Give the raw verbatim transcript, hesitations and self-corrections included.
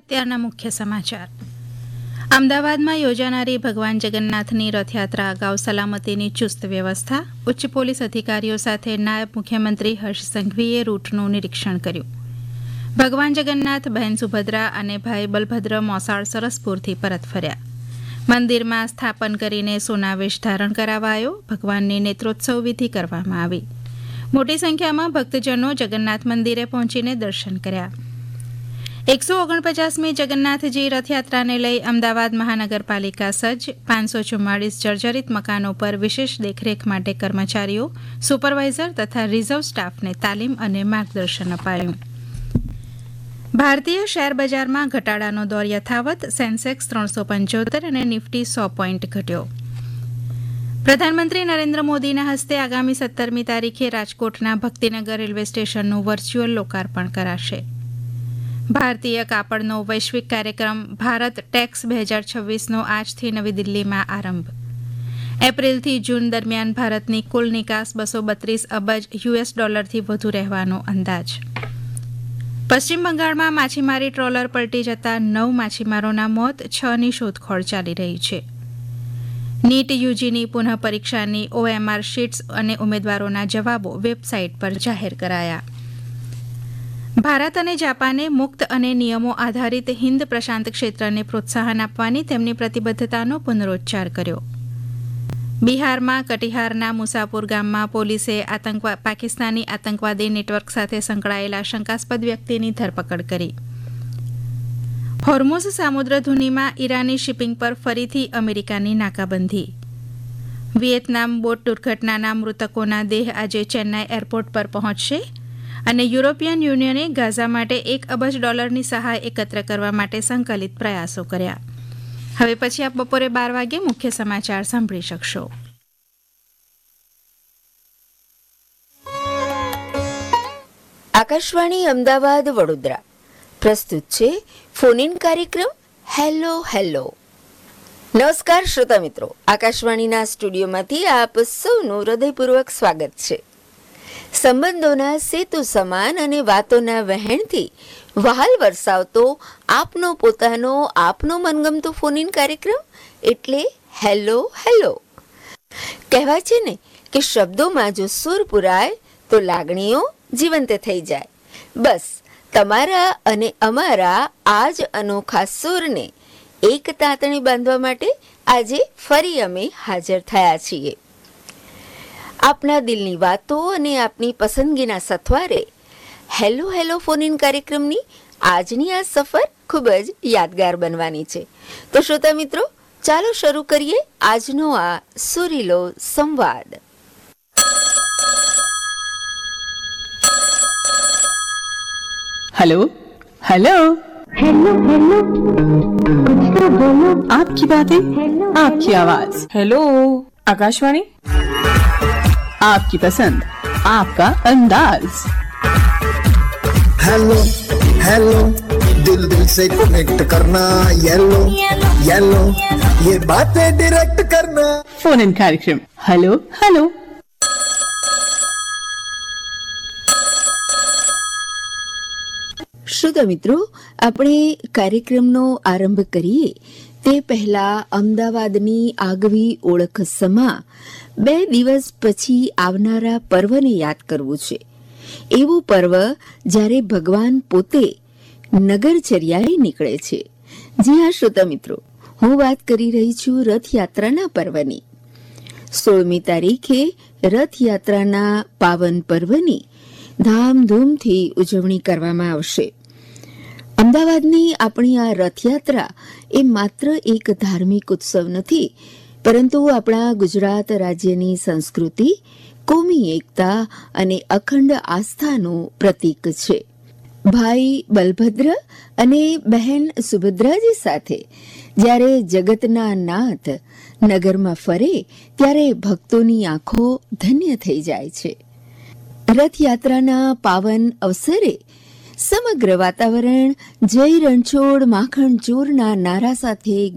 ત્યાંના મુખ્ય સમાચાર. અમદાવાદમાં યોજાનારી ભગવાન જગન્નાથની રથયાત્રા અગાઉ સલામતીની ચુસ્ત વ્યવસ્થા. ઉચ્ચ પોલીસ અધિકારીઓ સાથે નાયબ મુખ્યમંત્રી હર્ષ સંઘવીએ રૂટનું નિરીક્ષણ કર્યું. ભગવાન જગન્નાથ, બહેન સુભદ્રા અને ભાઈ બલભદ્ર મોસાળ સરસપુરથી પરત ફર્યા. મંદિરમાં સ્થાપન કરીને સોનાવેશ ધારણ કરાવાયો. ભગવાનની નેત્રોત્સવ વિધિ કરવામાં આવી. મોટી સંખ્યામાં ભક્તજનો જગન્નાથ મંદિરે પહોંચીને દર્શન કર્યા. એકસો ઓગણપચાસમી જગન્નાથજી રથયાત્રાને લઈ અમદાવાદ મહાનગરપાલિકા સજ્જ. પાંચસો ચુમ્માળીસ જર્જરિત મકાનો પર વિશેષ દેખરેખ માટે કર્મચારીઓ, સુપરવાઇઝર તથા રિઝર્વ સ્ટાફને તાલીમ અને માર્ગદર્શન અપાયું. ભારતીય શેર બજારમાં ઘટાડાનો દોર યથાવત. સેન્સેક્સ ત્રણસો પંચોતેર અને નિફ્ટી સો પોઈન્ટ ઘટ્યો. પ્રધાનમંત્રી નરેન્દ્ર મોદીના હસ્તે આગામી સત્તરમી તારીખે રાજકોટના ભક્તિનગર રેલવે સ્ટેશનનું વર્ચ્યુઅલ લોકાર્પણ કરાશે. ભારતીય કાપડનો વૈશ્વિક કાર્યક્રમ ભારત ટેક્સ બે હજાર છવ્વીસનો આજથી નવી દિલ્હીમાં આરંભ. એપ્રિલથી જૂન દરમિયાન ભારતની કુલ નિકાસ બસો બત્રીસ અબજ યુએસ ડોલરથી વધુ રહેવાનો અંદાજ. પશ્ચિમ બંગાળમાં માછીમારી ટ્રોલર પલટી જતા નવ માછીમારોના મોત, છની શોધખોળ ચાલી રહી છે. નીટ યુજીની પુનઃ પરીક્ષાની ઓએમઆર શીટ્સ અને ઉમેદવારોના જવાબો વેબસાઇટ પર જાહેર કરાયા. ભારત અને જાપાને મુક્ત અને નિયમો આધારિત હિન્દ પ્રશાંત ક્ષેત્રને પ્રોત્સાહન આપવાની તેમની પ્રતિબદ્ધતાનો પુનરોચ્ચાર કર્યો. બિહારમાં કટિહારના મુસાપુર ગામમાં પોલીસે આતંકવા પાકિસ્તાની આતંકવાદી નેટવર્ક સાથે સંકળાયેલા શંકાસ્પદ વ્યક્તિની ધરપકડ કરી. હોર્મુઝ સામુદ્રધુનીમાં ઈરાની શિપિંગ પર ફરીથી અમેરિકાની નાકાબંધી. વિયેતનામ બોટ દુર્ઘટનાના મૃતકોના દેહ આજે ચેન્નાઈ એરપોર્ટ પર પહોંચશે. અને યુરોપિયન યુનિયને ગાઝા માટે એક અબજ ડોલરની સહાય એકત્ર કરવા માટે સંકલિત પ્રયાસો કર્યા. હવે પછી આપ બપોરે બાર વાગે મુખ્ય સમાચાર સાંભળી શકશો. આકાશવાણી અમદાવાદ વડોદરા પ્રસ્તુત છે ફોન ઇન કાર્યક્રમ હેલો હેલો. નમસ્કાર શ્રોતા મિત્રો, આકાશવાણીના સ્ટુડિયોમાંથી આપ સૌનું હૃદયપૂર્વક સ્વાગત છે. સંબંધોના સેતુ સમાન અને વાતોના વહેણથી વહાલ વરસાવતો આપનો પોતાનો આપનો મનગમતો ફોન ઇન કાર્યક્રમ એટલે હેલો હેલો. કહેવાય છે ને કે શબ્દોમાં જો સૂર પુરાય તો લાગણીઓ જીવંત થઈ જાય. બસ તમારા અને અમારા આ જ અનોખા સૂરને એક તાતણી બાંધવા માટે આજે ફરી અમે હાજર થયા છીએ. આપના દિલની વાતો અને આપની પસંદગીના સથવારે હેલો હેલો ફોન ઇન કાર્યક્રમની આજની આ સફર ખૂબ જ યાદગાર બનવાની છે. તો શ્રોતા મિત્રો, ચાલો શરૂ કરીએ આજનો આ સુરીલો સંવાદ. हेलो हेलो हेलो हेलो कुछ तो बोलो. आपकी बातें आपकी आवाज. हेलो आकाशवाणी, आपकी पसंद आपका अंदाज. हेलो हेलो दिल दिल से कनेक्ट करना. येलो येलो ये बातें डायरेक्ट करना. फोन इन कार्यक्रम हेलो हेलो. શ્રોતા મિત્રો, આપણે કાર્યક્રમનો આરંભ કરીએ તે પહેલા અમદાવાદની આગવી ઓળખ સમા બે દિવસ પછી આવનારા પર્વને યાદ કરવું છે. એવું પર્વ જ્યારે ભગવાન પોતે નગરચર્યાએ નીકળે છે. જી હા શ્રોતા મિત્રો, હું વાત કરી રહી છું રથયાત્રાના પર્વની. સોળમી તારીખે રથયાત્રાના પાવન પર્વની ધામધૂમથી ઉજવણી કરવામાં આવશે. અમદાવાદની આપણી આ રથયાત્રા એ માત્ર એક ધાર્મિક ઉત્સવ નથી, પરંતુ આપણા ગુજરાત રાજ્યની સંસ્કૃતિ, કોમી એકતા અને અખંડ આસ્થાનું પ્રતીક છે. ભાઈ બલભદ્ર અને બહેન સુભદ્રાજી સાથે જ્યારે જગતના નાથ નગરમાં ફરે ત્યારે ભક્તોની આંખો ધન્ય થઈ જાય છે. રથયાત્રાના પાવન અવસરે સમગ્ર વાતાવરણ જય રણછોડ માખણ ચોરના નારા સાથે